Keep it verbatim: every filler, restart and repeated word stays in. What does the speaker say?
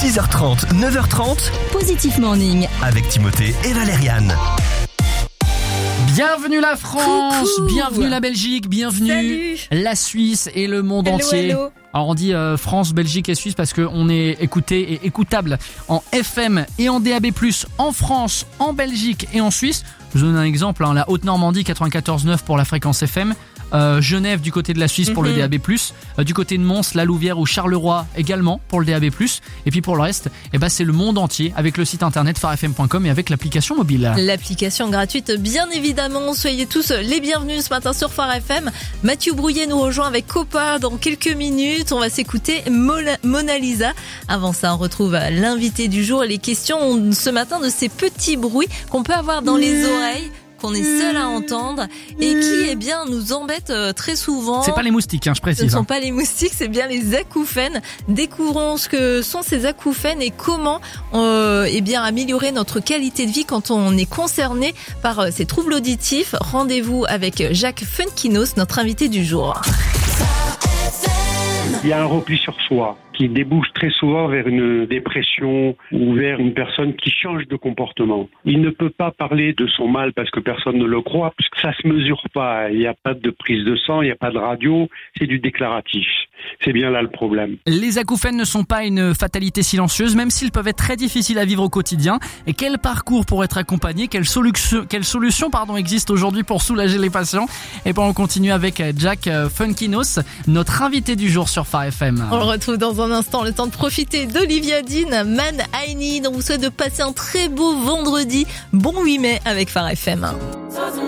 six heures trente, neuf heures trente, Positif Morning. avec Timothée et Valériane. Bienvenue la France, Coucou. bienvenue la Belgique, bienvenue Salut. la Suisse et le monde Hello, entier. hello. Alors on dit euh, France, Belgique et Suisse parce qu'on est écouté et écoutable en F M et en D A B plus, en France, en Belgique et en Suisse. Je vous donne un exemple, hein, la Haute-Normandie quatre-vingt-quatorze neuf pour la fréquence F M. Euh, Genève du côté de la Suisse pour Mm-hmm. le D A B plus, euh, du côté de Mons, La Louvière ou Charleroi également pour le D A B plus, et puis pour le reste, eh ben, c'est le monde entier avec le site internet phare f m point com et avec l'application mobile. L'application gratuite, bien évidemment. Soyez tous les bienvenus ce matin sur Phare F M. Mathieu Brouillet nous rejoint avec Copa dans quelques minutes. On va s'écouter Mona, Mona Lisa. Avant ça, on retrouve l'invité du jour et les questions ce matin de ces petits bruits qu'on peut avoir dans les oreilles, qu'on est seul à entendre et qui, eh bien, nous embêtent euh, très souvent. C'est pas les moustiques, hein, je Ce ne précise. sont hein. pas les moustiques, c'est bien les acouphènes. Découvrons ce que sont ces acouphènes et comment euh, eh bien, améliorer notre qualité de vie quand on est concerné par euh, ces troubles auditifs. Rendez-vous avec Jacques Funkinos, notre invité du jour. Il y a un repli sur soi qui débouche très souvent vers une dépression ou vers une personne qui change de comportement. Il ne peut pas parler de son mal parce que personne ne le croit, puisque ça se mesure pas. Il n'y a pas de prise de sang, il n'y a pas de radio, c'est du déclaratif. C'est bien là le problème. Les acouphènes ne sont pas une fatalité silencieuse, même s'ils peuvent être très difficiles à vivre au quotidien. Et quel parcours pour être accompagné, quelle solution, quelle solution pardon, existe aujourd'hui pour soulager les patients? Et bien on continue avec Jack Funkinos, notre invité du jour sur Phare F M. On le retrouve dans un instant, le temps de profiter d'Olivia Dean, Man I Need. On vous souhaite de passer un très beau vendredi, bon huit mai avec Phare F M.